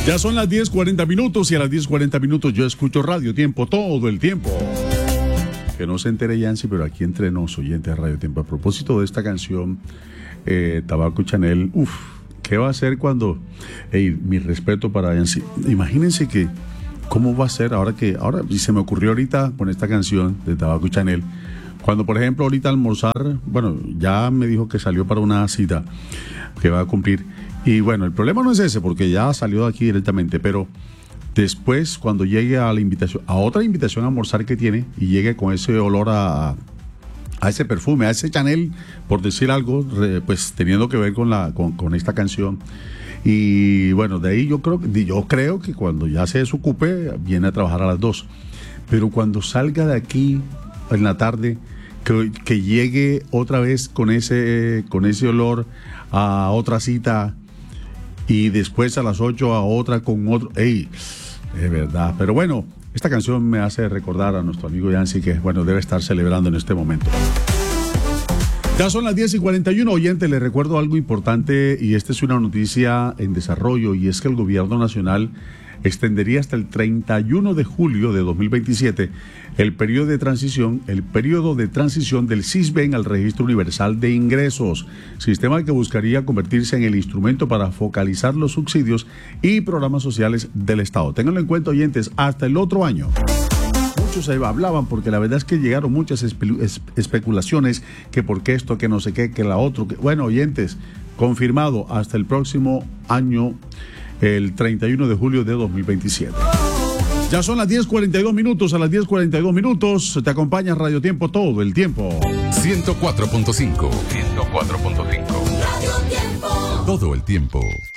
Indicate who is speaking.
Speaker 1: Ya son las 10:40 y a las 10:40 yo escucho Radio Tiempo todo el tiempo. Que no se entere Yancy, pero aquí entre nos, oyentes de Radio Tiempo, a propósito de esta canción, Tabaco y Chanel, ¿qué va a hacer cuando... mi respeto para Yancy. Imagínense que, ¿cómo va a ser ahora y se me ocurrió ahorita con esta canción de Tabaco y Chanel? Cuando, por ejemplo, ahorita almorzar, bueno, ya me dijo que salió para una cita que va a cumplir. Y bueno, el problema no es ese, porque ya salió de aquí directamente, pero después, cuando llegue a la invitación, a otra invitación a almorzar que tiene, y llegue con ese olor a ese perfume, a ese Chanel, por decir algo, pues teniendo que ver con esta canción. Y bueno, de ahí yo creo que cuando ya se desocupe, viene a trabajar a las 2. Pero cuando salga de aquí en la tarde, que llegue otra vez con ese olor a otra cita, y después a las 8 a otra con otro. Es verdad. Pero bueno, esta canción me hace recordar a nuestro amigo Yancy que, bueno, debe estar celebrando en este momento. Ya son las 10:41, oyente, le recuerdo algo importante, y esta es una noticia en desarrollo, y es que el gobierno nacional extendería hasta el 31 de julio de 2027 el periodo de transición del SISBEN al Registro Universal de Ingresos, sistema que buscaría convertirse en el instrumento para focalizar los subsidios y programas sociales del Estado. Ténganlo en cuenta, oyentes, hasta el otro año. Muchos se hablaban, porque la verdad es que llegaron muchas especulaciones, que por qué esto, que no sé qué, que la otro. Bueno, oyentes, confirmado hasta el próximo año, el 31 de julio de 2027. Ya son las 10:42, a las 10:42 te acompaña Radio Tiempo todo el tiempo.
Speaker 2: 104.5. Radio Tiempo. Todo el tiempo.